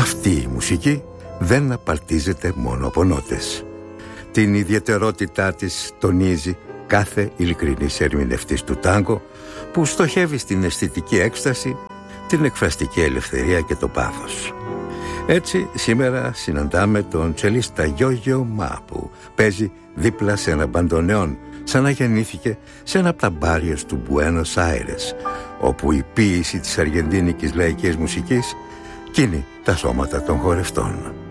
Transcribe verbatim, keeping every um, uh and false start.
Αυτή η μουσική δεν απαρτίζεται μόνο από νότες. Την ιδιαιτερότητά της τονίζει κάθε ειλικρινής ερμηνευτής του τάγκο που στοχεύει στην αισθητική έκσταση, την εκφραστική ελευθερία και το πάθος. Έτσι σήμερα συναντάμε τον τσελίστα Γιώργιο Μα που παίζει δίπλα σε ένα μπαντονεόν σαν να γεννήθηκε σε ένα από τα μπάριος του Μπουένος Άιρες, όπου η ποίηση της αργεντίνικης λαϊκής μουσικής κίνει τα σώματα των χορευτών.